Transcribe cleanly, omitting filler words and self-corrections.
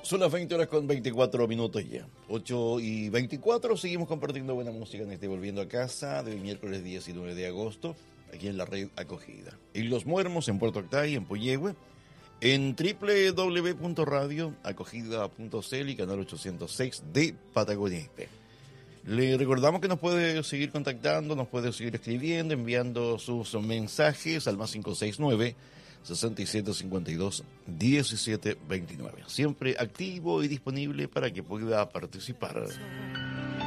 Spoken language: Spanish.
Son las 20 horas con 24 minutos ya. 8:24, seguimos compartiendo buena música en este Volviendo a Casa de miércoles 19 de agosto, aquí en la red Acogida. En Los Muermos, en Puerto Octay, en Puyehue, en www.radioacogida.cl y canal 806 de Patagonia IP. Le recordamos que nos puede seguir contactando, nos puede seguir escribiendo, enviando sus mensajes al más 569 6752 1729. Siempre activo y disponible para que pueda participar.